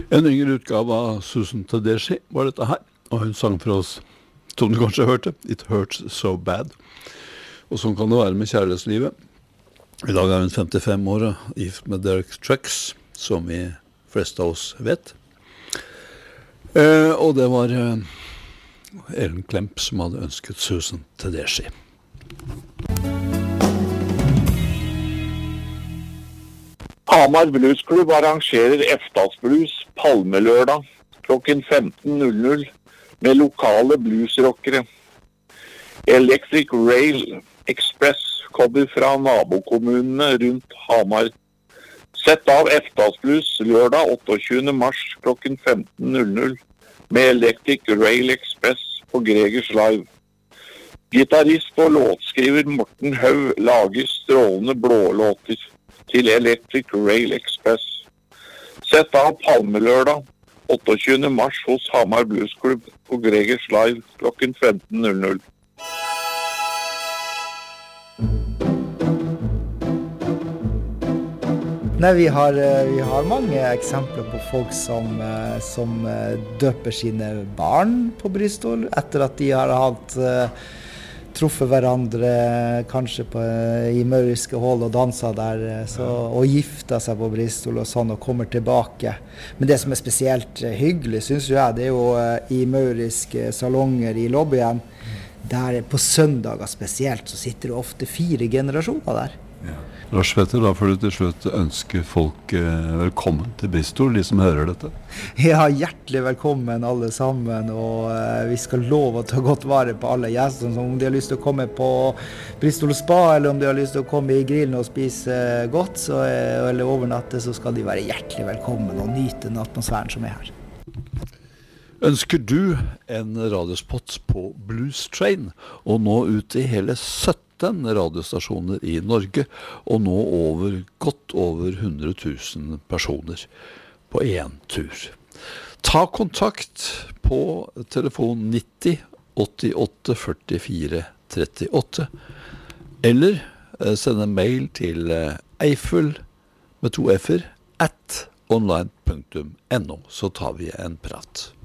En yngre utgave av Susan Tedeschi var dette her, og hun sang for oss, som du kanskje hørte, It Hurts So Bad. Og sånn kan det være med kjærlighetslivet. I dag er hun 55 år, gift med Derek Trucks, som vi fleste av oss vet. Og det var Ellen Klemp som hadde ønsket Susan Tedeschi. Hamar Bluesklubb arrangerer Eftasblues Palmelørdag klokken 15.00 med lokale bluesrockere. Electric Rail Express kommer fra nabokommunene rundt Hamar. Sett av Eftasblues lørdag 28. mars klokken 15.00 med Electric Rail Express på Gregers Live. Gitarrist og låtskriver Morten Hau lager strålende blålåter til Electric Rail Express. Sett av Palmelørdag 28. mars hos Hamar Bluesklubb på Gregers Live klokken 15.00. Nei, vi har mange eksempler på folk som døper sine barn på Bristol etter at de har hatt truffet hverandre kanskje i mauriske hold og danset der, og gifta seg på Bristol og sånn, og kommer tilbake. Men det som er spesielt hyggelig, synes jeg, det er jo i mauriske salonger i lobbyen, der på søndager spesielt, så sitter det ofte 4 generasjoner der. Ja. Lars Petter, da får du til slutt ønske folk velkommen til Bristol, de som hører dette. Ja, hjertelig velkommen alle sammen, og vi skal love å ta godt vare på alle gjestene, så om de har lyst til å komme på Bristol Spa, eller om de har lyst til å komme i grillen og spise godt, eller overnatte, så skal de være hjertelig velkommen og nyte den atmosfæren som er her. Ønsker du en radiospot på Blues Train, og nå ut i hele 17 radiostasjoner i Norge, og nå godt over 100 000 personer på en tur. Ta kontakt på telefon 90 88 44 38, eller send en mail til Eiffel med 2 f-er @ online.no, så tar vi en prat.